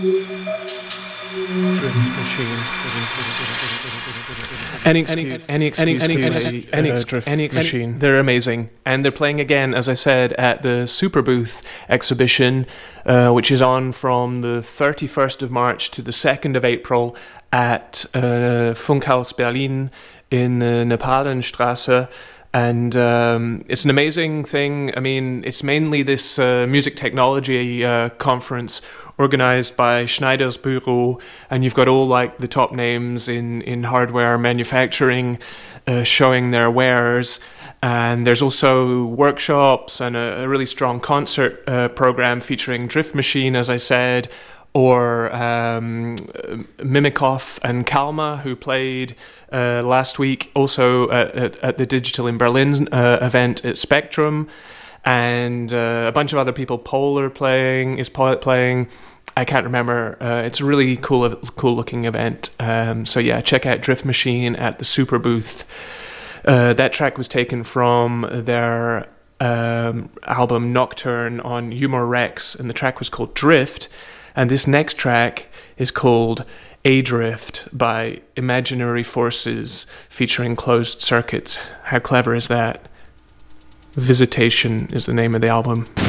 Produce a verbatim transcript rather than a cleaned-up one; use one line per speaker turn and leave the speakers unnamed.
Drift machine. Any excuse, any excuse, any, any, any, uh, drift any ex- machine. They're amazing, and they're playing again, as I said, at the Super Booth exhibition, uh, which is on from the thirty-first of March to the second of April at uh, Funkhaus Berlin in uh, Nepalenstraße. And um, it's an amazing thing. I mean, it's mainly this uh, music technology uh, conference organized by Schneider's Büro, and you've got all like the top names in, in hardware manufacturing uh, showing their wares. And there's also workshops and a, a really strong concert uh, program featuring Drift Machine, as I said, or um, Mimikov and Kalma, who played uh, last week also at, at, at the Digital in Berlin uh, event at Spectrum, and uh, a bunch of other people. Polar playing, is playing. I can't remember. Uh, it's a really cool, cool looking event. Um, so yeah, check out Drift Machine at the Super Booth. Uh, that track was taken from their um, album Nocturne on Humor Rex, and the track was called Drift. And this next track is called Adrift by Imaginary Forces, featuring Closed Circuits. How clever is that? Visitation is the name of the album.